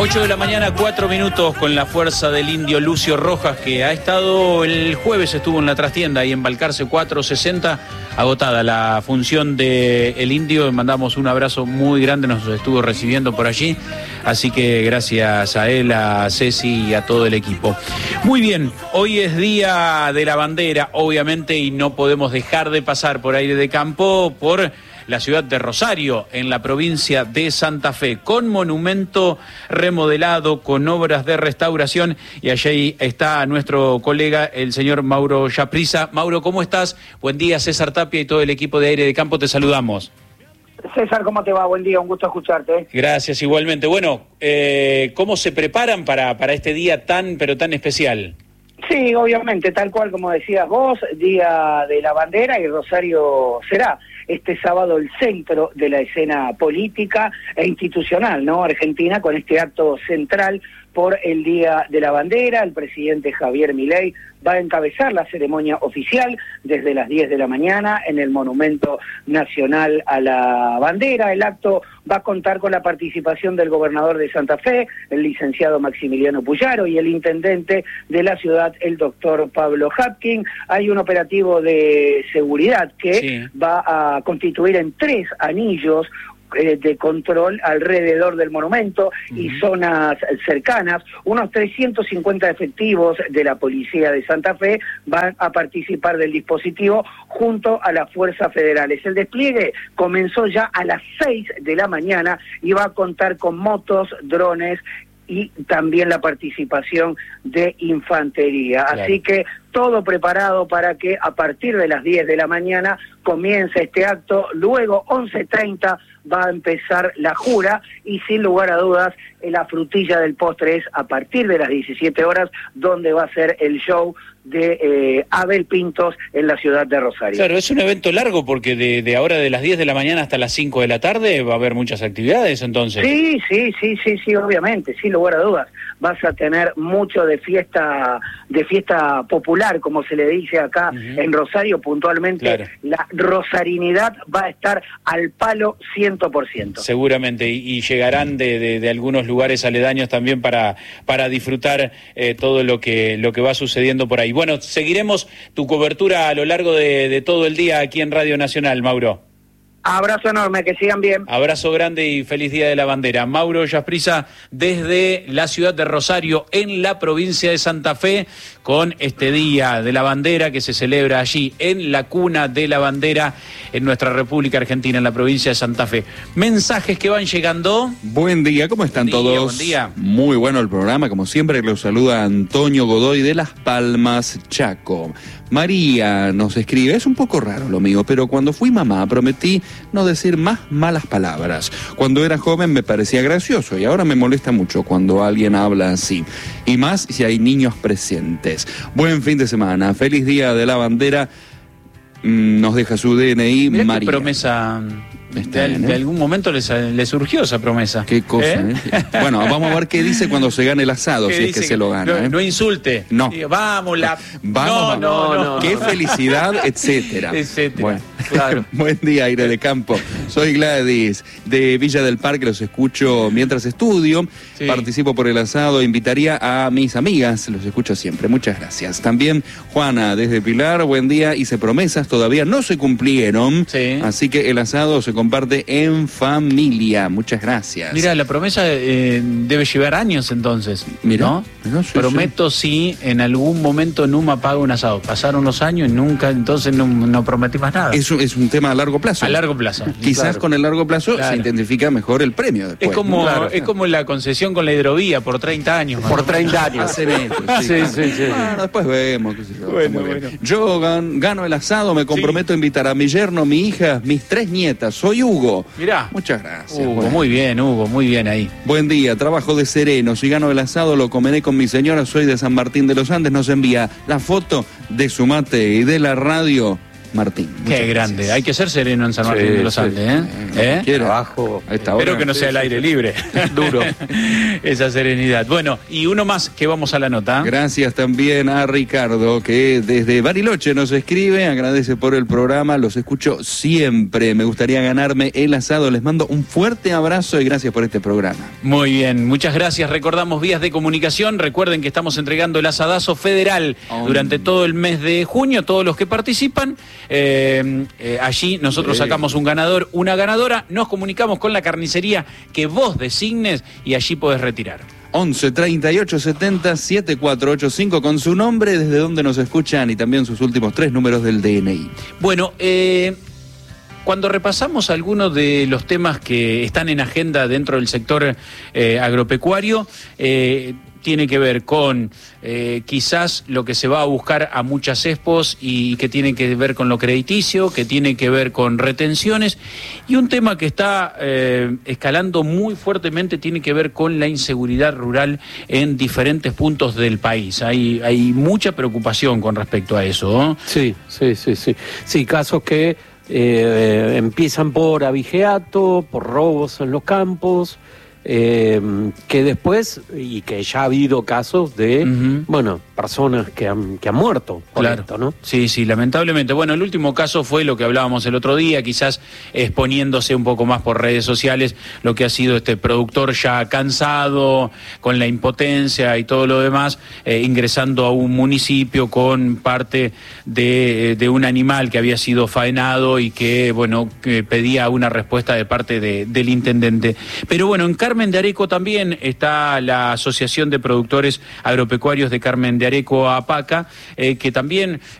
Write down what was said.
8 de la mañana, 4 minutos, con la fuerza del indio Lucio Rojas, que ha estado el jueves, estuvo en la trastienda ahí en Balcarce 460, agotada la función del indio. Mandamos un abrazo muy grande, nos estuvo recibiendo por allí, así que gracias a él, a Ceci y a todo el equipo. Muy bien, hoy es Día de la Bandera, obviamente, y no podemos dejar de pasar por Aire de Campo, por la ciudad de Rosario, en la provincia de Santa Fe, con monumento remodelado, con obras de restauración, y allí está nuestro colega, el señor Mauro Yaprisa. Mauro, ¿cómo estás? Buen día, César Tapia y todo el equipo de Aire de Campo, te saludamos. César, ¿cómo te va? Buen día, un gusto escucharte. Gracias, igualmente. Bueno, ¿cómo se preparan para este día tan, pero tan especial? Sí, obviamente, tal cual como decías vos, Día de la Bandera, y Rosario será este sábado el centro de la escena política e institucional, ¿no? Argentina, con este acto central por el Día de la Bandera. El presidente Javier Milei va a encabezar la ceremonia oficial desde las 10 de la mañana en el Monumento Nacional a la Bandera. El acto va a contar con la participación del gobernador de Santa Fe, el licenciado Maximiliano Puyaro, y el intendente de la ciudad, el doctor Pablo Hapkin. Hay un operativo de seguridad que va a constituir en 3 anillos de control alrededor del monumento y zonas cercanas. Unos 350 efectivos de la Policía de Santa Fe van a participar del dispositivo junto a las fuerzas federales. El despliegue comenzó ya a las 6 de la mañana y va a contar con motos, drones y también la participación de infantería. Claro. Así que todo preparado para que a partir de las 10 de la mañana comience este acto. Luego, 11:30, va a empezar la jura, y sin lugar a dudas, la frutilla del postre es a partir de las 17 horas, donde va a ser el show de Abel Pintos en la ciudad de Rosario. Claro, es un evento largo, porque de ahora de las 10 de la mañana hasta las 5 de la tarde va a haber muchas actividades, entonces. Sí, obviamente, sin lugar a dudas. Vas a tener mucho de fiesta popular, como se le dice acá en Rosario puntualmente. Claro. La rosarinidad va a estar al palo 100%. Seguramente, y llegarán de algunos lugares aledaños también para disfrutar todo lo que va sucediendo por ahí. Bueno, seguiremos tu cobertura a lo largo de todo el día aquí en Radio Nacional, Mauro. Abrazo enorme, que sigan bien. Abrazo grande y feliz Día de la Bandera. Mauro Yaprisa desde la ciudad de Rosario, en la provincia de Santa Fe, con este Día de la Bandera que se celebra allí, en la cuna de la bandera, en nuestra República Argentina, en la provincia de Santa Fe. Mensajes que van llegando. Buen día, ¿cómo están todos? Buen día. Muy bueno el programa, como siempre. Los saluda Antonio Godoy de Las Palmas, Chaco. María nos escribe: es un poco raro lo mío, pero cuando fui mamá prometí no decir más malas palabras. Cuando era joven me parecía gracioso y ahora me molesta mucho cuando alguien habla así. Y más si hay niños presentes. Buen fin de semana, feliz Día de la Bandera. Nos deja su DNI. Mirá María. Qué promesa. De algún momento le surgió esa promesa. Qué cosa, Bueno, vamos a ver qué dice cuando se gane el asado, si es que se lo gana. No insulte. No. Diga, vamos. No. Qué felicidad, etcétera. Bueno, claro. Buen día, Aire de Campo. Soy Gladys, de Villa del Parque, los escucho mientras estudio. Sí. Participo por el asado, invitaría a mis amigas, los escucho siempre. Muchas gracias. También Juana, desde Pilar, buen día. Hice promesas, todavía no se cumplieron. Sí. Así que el asado se comparte en familia. Muchas gracias. Mira, la promesa debe llevar años entonces. Mira, ¿no? Prometo si en algún momento Numa paga un asado. Pasaron los años y nunca, entonces no prometí más nada. Es un tema a largo plazo. A largo plazo. Quizás con el largo plazo se identifica mejor el premio después. Es como la concesión con la hidrovía por 30 años. Por 30 años. Hacer eso, sí. Bueno, después vemos. Qué sé yo. Bueno. Yo gano el asado, me comprometo a invitar a mi yerno, mi hija, mis 3 nietas. Soy Hugo. Mirá. Muchas gracias. Hugo, muy bien ahí. Buen día, trabajo de sereno. Si gano el asado lo comeré con mi señora. Soy de San Martín de los Andes. Nos envía la foto de su mate y de la radio Martín. Qué grande, gracias. Hay que ser sereno en San Martín de los Andes, Abajo, espero que no sea el aire libre. Duro. Esa serenidad. Bueno, y uno más que vamos a la nota. Gracias también a Ricardo, que desde Bariloche nos escribe, agradece por el programa, los escucho siempre, me gustaría ganarme el asado, les mando un fuerte abrazo y gracias por este programa. Muy bien, muchas gracias. Recordamos vías de comunicación, recuerden que estamos entregando el asadazo federal durante todo el mes de junio, todos los que participan, allí nosotros sacamos un ganador, una ganadora, nos comunicamos con la carnicería que vos designes y allí podés retirar. 11 38 70 7485 con su nombre, desde donde nos escuchan y también sus últimos 3 números del DNI. Bueno, cuando repasamos algunos de los temas que están en agenda dentro del sector agropecuario, tiene que ver con quizás lo que se va a buscar a muchas expos y que tiene que ver con lo crediticio, que tiene que ver con retenciones, y un tema que está escalando muy fuertemente tiene que ver con la inseguridad rural en diferentes puntos del país. Hay mucha preocupación con respecto a eso, ¿no? Sí, casos que empiezan por abigeato, por robos en los campos, que después, y que ya ha habido casos de, personas que han muerto por esto, ¿no? Sí, lamentablemente. Bueno, el último caso fue lo que hablábamos el otro día, quizás exponiéndose un poco más por redes sociales, lo que ha sido este productor ya cansado, con la impotencia y todo lo demás, ingresando a un municipio con parte de un animal que había sido faenado y que, que pedía una respuesta de parte del intendente. Pero bueno, en Carmen de Areco también está la Asociación de Productores Agropecuarios de Carmen de Areco, APACA, que también